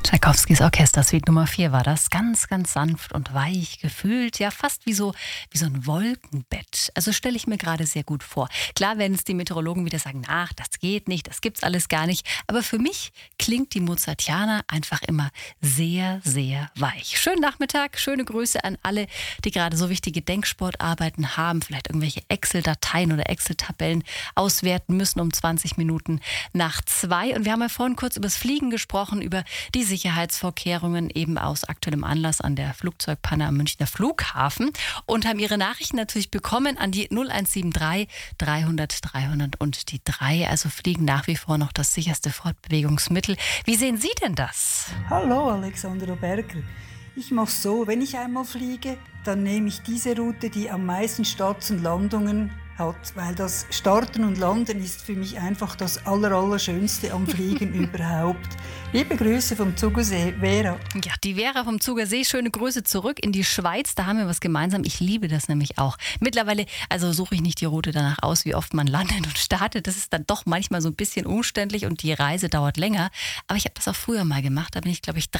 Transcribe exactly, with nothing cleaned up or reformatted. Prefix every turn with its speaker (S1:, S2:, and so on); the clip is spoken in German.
S1: Tschaikowskis Orchestersuite Nummer vier war das. Ganz, ganz sanft und weich gefühlt. Ja, fast wie so, wie so ein Wolkenbett. Also stelle ich mir gerade sehr gut vor. Klar werden es die Meteorologen wieder sagen, ach, das geht nicht, das gibt's alles gar nicht. Aber für mich klingt die Mozartiana einfach immer sehr, sehr weich. Schönen Nachmittag, schöne Grüße an alle, die gerade so wichtige Denksportarbeiten haben. Vielleicht irgendwelche Excel-Dateien oder Excel-Tabellen auswerten müssen um zwanzig Minuten nach zwei. Und wir haben ja vorhin kurz über das Fliegen gesprochen, über die Sicherheitsvorkehrungen eben aus aktuellem Anlass an der Flugzeugpanne am Münchner Flughafen und haben Ihre Nachrichten natürlich bekommen an die null eins sieben drei dreihundert dreihundert und die drei. Also Fliegen nach wie vor noch das sicherste Fortbewegungsmittel. Wie sehen Sie denn das?
S2: Hallo, Alexandra Berger. Ich mache so, wenn ich einmal fliege, dann nehme ich diese Route, die am meisten Starts und Landungen hat, weil das Starten und Landen ist für mich einfach das Aller, Allerschönste am Fliegen überhaupt. Liebe Grüße vom Zugersee, Vera.
S1: Ja, die Vera vom Zugersee, schöne Grüße zurück in die Schweiz. Da haben wir was gemeinsam. Ich liebe das nämlich auch. Mittlerweile, also suche ich nicht die Route danach aus, wie oft man landet und startet. Das ist dann doch manchmal so ein bisschen umständlich und die Reise dauert länger. Aber ich habe das auch früher mal gemacht. Da bin ich, glaube ich,